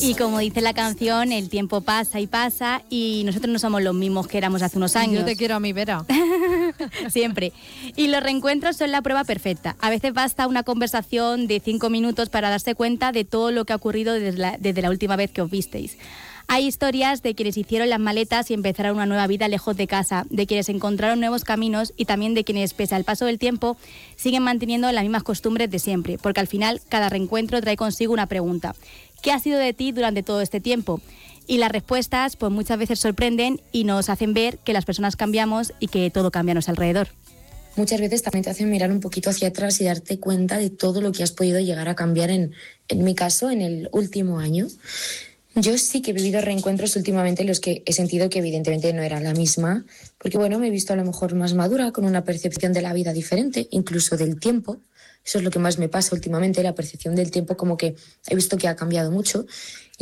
Y como dice la canción, el tiempo pasa y pasa y nosotros no somos los mismos que éramos hace unos años. Yo te quiero a mi Vera. Siempre. Y los reencuentros son la prueba perfecta. A veces basta una conversación de 5 minutos para darse cuenta de todo lo que ha ocurrido desde la última vez que os visteis. Hay historias de quienes hicieron las maletas y empezaron una nueva vida lejos de casa, de quienes encontraron nuevos caminos y también de quienes, pese al paso del tiempo, siguen manteniendo las mismas costumbres de siempre, porque al final cada reencuentro trae consigo una pregunta. ¿Qué ha sido de ti durante todo este tiempo? Y las respuestas pues muchas veces sorprenden y nos hacen ver que las personas cambiamos y que todo cambia a nuestro alrededor. Muchas veces también te hacen mirar un poquito hacia atrás y darte cuenta de todo lo que has podido llegar a cambiar en mi caso, en el último año. Yo sí que he vivido reencuentros últimamente en los que he sentido que evidentemente no era la misma, porque bueno, me he visto a lo mejor más madura, con una percepción de la vida diferente, incluso del tiempo. Eso es lo que más me pasa últimamente, la percepción del tiempo, como que he visto que ha cambiado mucho.